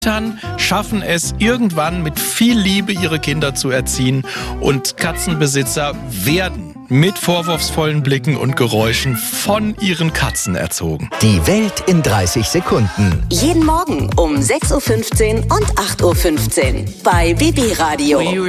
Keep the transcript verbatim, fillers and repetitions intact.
Eltern schaffen es irgendwann mit viel Liebe ihre Kinder zu erziehen und Katzenbesitzer werden mit vorwurfsvollen Blicken und Geräuschen von ihren Katzen erzogen. Die Welt in dreißig Sekunden. Jeden Morgen um sechs Uhr fünfzehn und acht Uhr fünfzehn bei B B Radio.